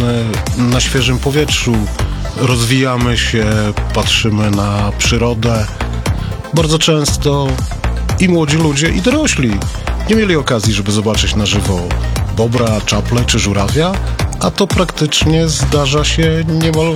wolny, na świeżym powietrzu, rozwijamy się, patrzymy na przyrodę. Bardzo często i młodzi ludzie, i dorośli nie mieli okazji, żeby zobaczyć na żywo bobra, czaple czy żurawia, a to praktycznie zdarza się niemal